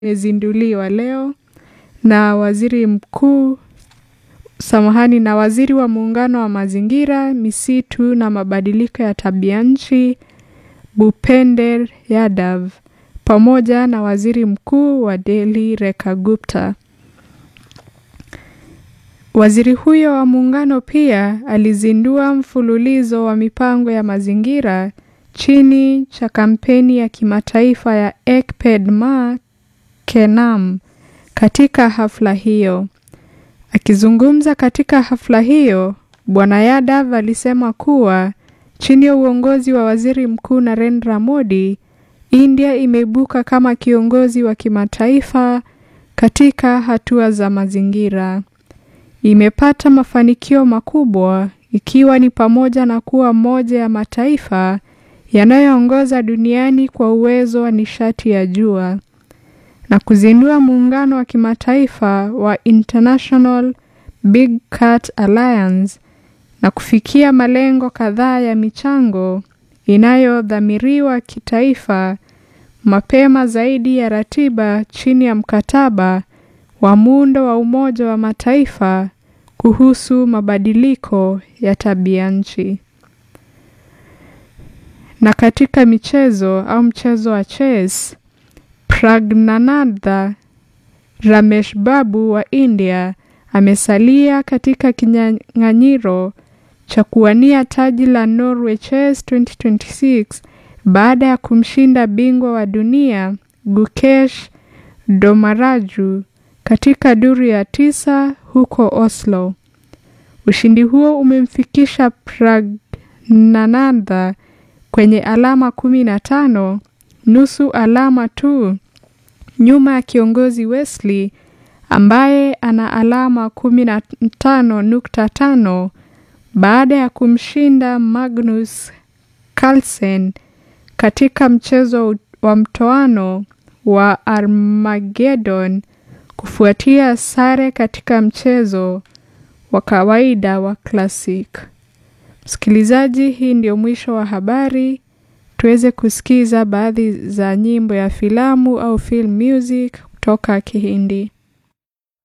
imezinduliwa leo na waziri wa muungano wa mazingira, misitu na mabadiliko ya tabianchi Bhupender Yadav pamoja na waziri mkuu wa Delhi Rekha Gupta. Waziri huyo wa muungano pia alizindua mfululizo wa mipango ya mazingira chini cha kampeni ya kimataifa ya Ek Ped Ma Ke Naam katika hafla hiyo. Akizungumza katika hafla hiyo, Bwana Yadav alisema kuwa chini ya uongozi wa Waziri Mkuu Narendra Modi, India imeibuka kama kiongozi wa kimataifa katika hatua za mazingira. Imepata mafanikio makubwa ikiwa ni pamoja na kuwa moja ya mataifa yanayoongoza duniani kwa uwezo wa nishati ya jua na kuzindua muungano wa kimataifa wa International Big Cat Alliance na kufikia malengo kadhaa ya michango inayodhamiriwa kitaifa mapema zaidi ya ratiba chini ya mkataba wa muundo wa Umoja wa Mataifa kuhusu mabadiliko ya tabianchi. Na katika mchezo wa chess, Pragnanatha Ramesh Babu wa India amesalia katika kinyang'anyiro cha kuwania taji la Norway Chess 2026 baada ya kumshinda bingwa wa dunia Gukesh Dommaraju katika duru ya 9 huko Oslo. Ushindi huo umemfikisha Pragnanatha kwenye alama 15, nusu alama tu nyuma ya kiongozi Wesley ambaye ana alama 15.5 baada ya kumshinda Magnus Carlsen katika mchezo wa mtoano wa Armageddon kufuatia sare katika mchezo wa kawaida wa Classic. Msikilizaji, hii ndio mwisho wa habari. Tuweze kusikiza baadhi za nyimbo ya filamu au film music kutoka Kihindi.